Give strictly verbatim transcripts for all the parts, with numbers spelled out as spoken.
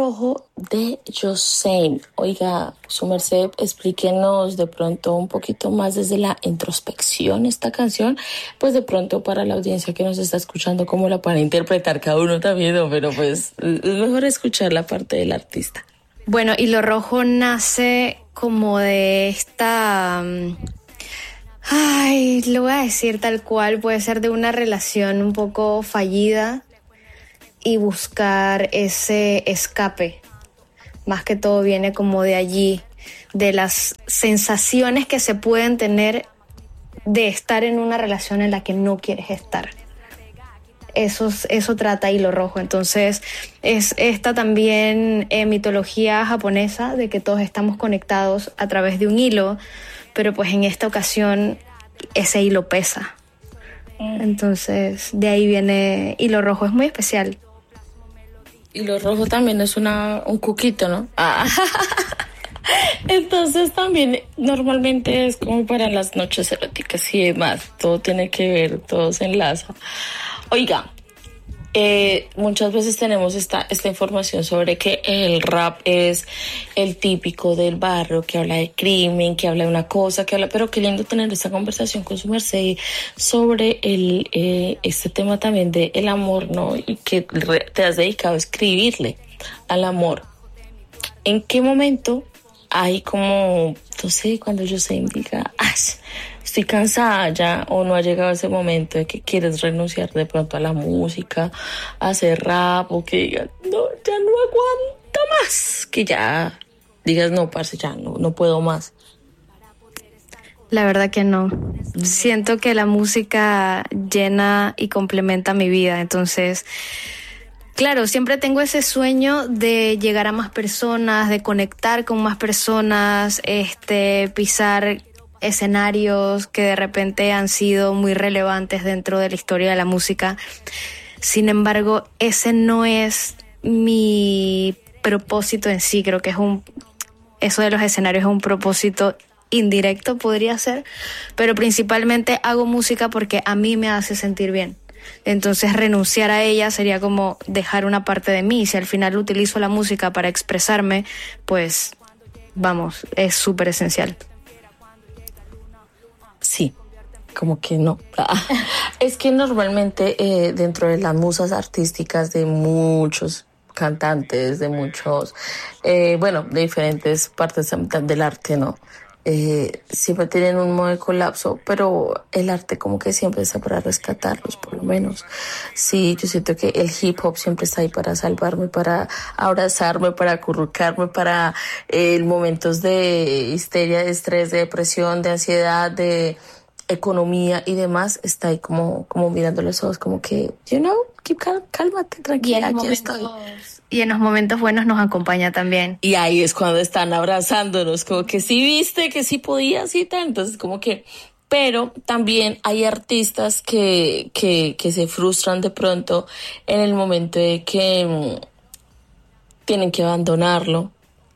Rojo de Jossein. Oiga, su merced, explíquenos de pronto un poquito más desde la introspección esta canción, pues de pronto para la audiencia que nos está escuchando, cómo la pueden interpretar cada uno también, ¿no? Pero pues es mejor escuchar la parte del artista. Bueno, Hilo Rojo nace como de esta... Ay, lo voy a decir tal cual, puede ser de una relación un poco fallida y buscar ese escape. Más que todo viene como de allí, de las sensaciones que se pueden tener de estar en una relación en la que no quieres estar. Eso, eso trata Hilo Rojo. Entonces es esta también eh, mitología japonesa de que todos estamos conectados a través de un hilo, pero pues en esta ocasión ese hilo pesa. Entonces de ahí viene Hilo Rojo, es muy especial. Hilo Rojo también es una un cuquito, ¿no? Ah. Entonces también normalmente es como para las noches eróticas y demás, todo tiene que ver, todo se enlaza. Oiga, eh, muchas veces tenemos esta, esta información sobre que el rap es el típico del barrio, que habla de crimen, que habla de una cosa, que habla, pero qué lindo tener esta conversación con su merced sobre el, eh, este tema también de el amor, ¿no? Y que te has dedicado a escribirle al amor. ¿En qué momento hay como, no sé, cuando yo se indica, ¡ay! Estoy cansada ya, o no ha llegado ese momento de que quieres renunciar de pronto a la música, a hacer rap, o que digas, no, ya no aguanta más, que ya digas, no, parce, ya no, no puedo más? La verdad que no. Siento que la música llena y complementa mi vida, entonces... Claro, siempre tengo ese sueño de llegar a más personas, de conectar con más personas, este, pisar escenarios que de repente han sido muy relevantes dentro de la historia de la música. Sin embargo, ese no es mi propósito en sí. Creo que es un, eso de los escenarios es un propósito indirecto, podría ser, pero principalmente hago música porque a mí me hace sentir bien. Entonces renunciar a ella sería como dejar una parte de mí. Si al final utilizo la música para expresarme, pues vamos, es súper esencial. Sí, como que no. Es que normalmente eh, dentro de las musas artísticas de muchos cantantes, de muchos, eh, bueno, de diferentes partes del arte, ¿no? Eh, siempre tienen un modo de colapso, pero el arte como que siempre está para rescatarlos, por lo menos. Sí, yo siento que el hip hop siempre está ahí para salvarme, para abrazarme, para acurrucarme, para eh, momentos de histeria, de estrés, de depresión, de ansiedad, de economía y demás. Está ahí como, como mirando los ojos, como que, you know, keep calm, cálmate, tranquila, aquí estoy. Y en los momentos buenos nos acompaña también. Y ahí es cuando están abrazándonos, como que sí viste, que sí podías y tal. Entonces como que, pero también hay artistas que, que, que se frustran de pronto en el momento de que mmm, tienen que abandonarlo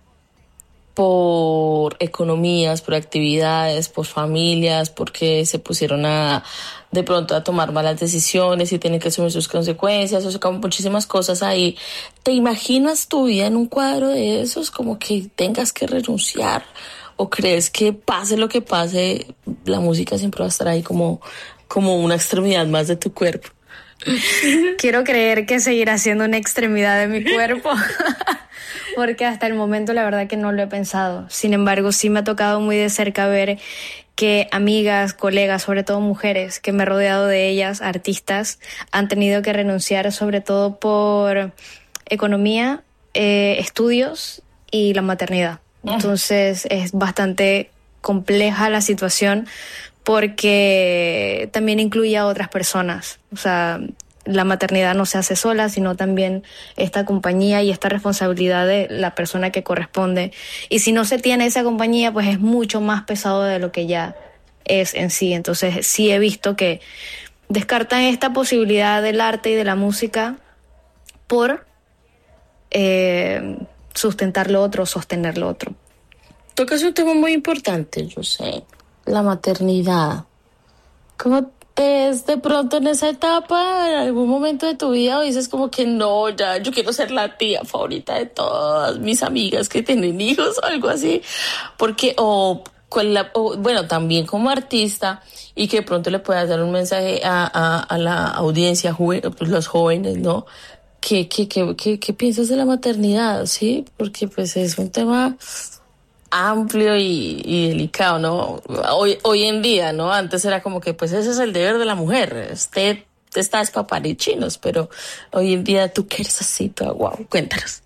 por economías, por actividades, por familias, porque se pusieron a de pronto a tomar malas decisiones y tienen que asumir sus consecuencias, o sea, como muchísimas cosas ahí. ¿Te imaginas tu vida en un cuadro de esos, como que tengas que renunciar? ¿O crees que pase lo que pase, la música siempre va a estar ahí como, como una extremidad más de tu cuerpo? Quiero creer que seguirá siendo una extremidad de mi cuerpo, porque hasta el momento la verdad que no lo he pensado. Sin embargo, sí me ha tocado muy de cerca ver que amigas, colegas, sobre todo mujeres, que me he rodeado de ellas, artistas, han tenido que renunciar sobre todo por economía, eh, estudios y la maternidad. Entonces es bastante compleja la situación porque también incluye a otras personas. O sea, la maternidad no se hace sola, sino también esta compañía y esta responsabilidad de la persona que corresponde. Y si no se tiene esa compañía, pues es mucho más pesado de lo que ya es en sí. Entonces sí he visto que descartan esta posibilidad del arte y de la música por eh, sustentar lo otro, sostener lo otro. Tocas un tema muy importante, yo sé, la maternidad. ¿Cómo es de pronto en esa etapa, en algún momento de tu vida, o dices como que no, ya, yo quiero ser la tía favorita de todas mis amigas que tienen hijos o algo así, porque, o, con la, o bueno, también como artista, y que de pronto le puedas dar un mensaje a, a, a la audiencia, joven, pues los jóvenes, ¿no? ¿Qué, qué, qué, qué, qué piensas de la maternidad? Sí, porque pues es un tema amplio y, y delicado, ¿no? Hoy, hoy en día, ¿no? Antes era como que pues ese es el deber de la mujer, usted está es para parir chinos, pero hoy en día tú qué eres así, toda guau, cuéntanos.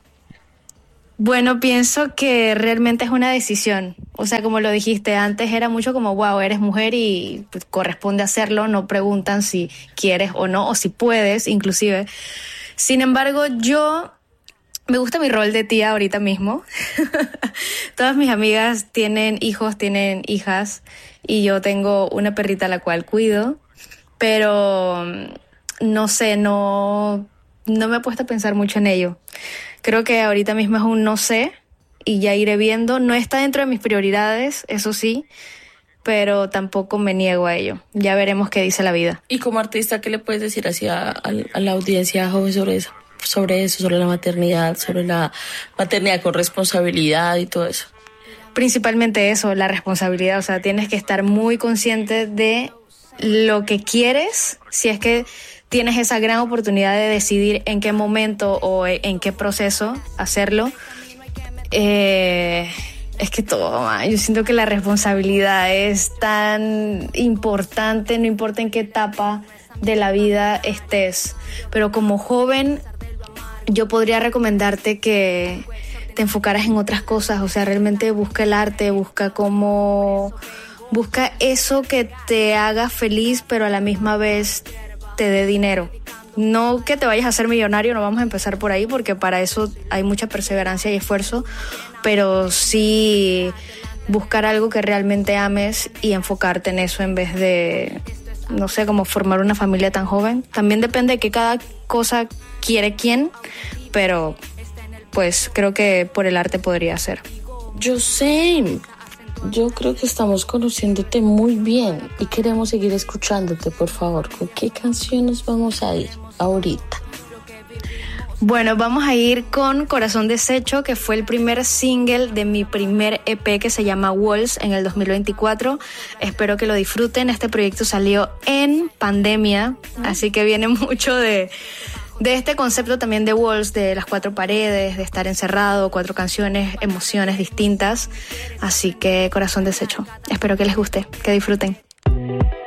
Bueno, pienso que realmente es una decisión. O sea, como lo dijiste, antes era mucho como, wow, eres mujer y pues, corresponde hacerlo, no preguntan si quieres o no, o si puedes, inclusive. Sin embargo, yo me gusta mi rol de tía ahorita mismo. Todas mis amigas tienen hijos, tienen hijas, y yo tengo una perrita a la cual cuido, pero no sé, no, no me he puesto a pensar mucho en ello. Creo que ahorita mismo es un no sé y ya iré viendo. No está dentro de mis prioridades, eso sí, pero tampoco me niego a ello. Ya veremos qué dice la vida. Y como artista, ¿qué le puedes decir hacia a, a la audiencia joven sobre eso? Sobre eso, sobre la maternidad, sobre la maternidad con responsabilidad y todo eso. Principalmente eso, la responsabilidad. O sea, tienes que estar muy consciente de lo que quieres, si es que tienes esa gran oportunidad de decidir en qué momento o en qué proceso hacerlo. Eh, es que todo, man, yo siento que la responsabilidad es tan importante, no importa en qué etapa de la vida estés. Pero como joven, yo podría recomendarte que te enfocaras en otras cosas. O sea, realmente busca el arte, busca cómo... Busca eso que te haga feliz, pero a la misma vez te dé dinero. No que te vayas a hacer millonario, no vamos a empezar por ahí, porque para eso hay mucha perseverancia y esfuerzo, pero sí buscar algo que realmente ames y enfocarte en eso en vez de, no sé, como formar una familia tan joven. También depende de que cada cosa quiere quién, pero pues creo que por el arte podría ser. Yo sé... Yo creo que estamos conociéndote muy bien y queremos seguir escuchándote, por favor. ¿Con qué canción nos vamos a ir ahorita? Bueno, vamos a ir con Corazón Deshecho, que fue el primer single de mi primer E P que se llama Walls en el dos mil veinticuatro. Espero que lo disfruten. Este proyecto salió en pandemia, así que viene mucho de... de este concepto también de Walls, de las cuatro paredes, de estar encerrado, cuatro canciones, emociones distintas. Así que Corazón Deshecho. Espero que les guste, que disfruten.